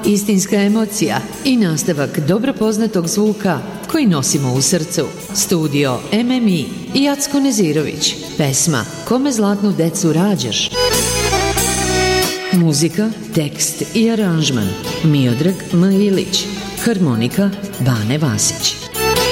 istinska emocija i nastavak dobro poznatog zvuka koji nosimo u srcu. Studio MMI i Jacko Nezirović. Pesma Kome zlatnu decu rađaš. Muzika, tekst i aranžman Miodrag M. Ilić. Harmonika Bane Vasić.